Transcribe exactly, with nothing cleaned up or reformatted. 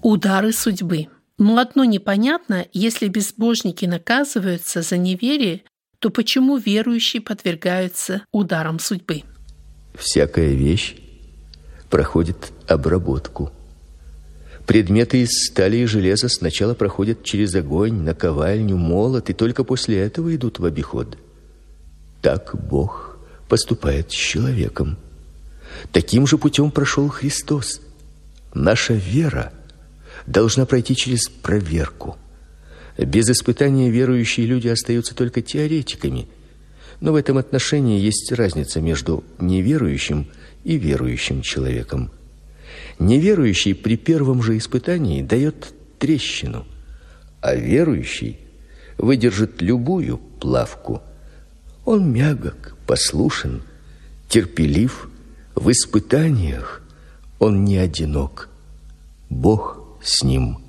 Удары судьбы. Но одно непонятно: если безбожники наказываются за неверие, то почему верующие подвергаются ударам судьбы? Всякая вещь проходит обработку. Предметы из стали и железа сначала проходят через огонь, наковальню, молот, и только после этого идут в обиход. Так Бог поступает с человеком. Таким же путем прошел Христос. Наша вера должна пройти через проверку. Без испытания верующие люди остаются только теоретиками. Но в этом отношении есть разница между неверующим и верующим человеком. Неверующий при первом же испытании дает трещину, а верующий выдержит любую плавку. Он мягок, послушен, терпелив. В испытаниях он не одинок. Бог с ним.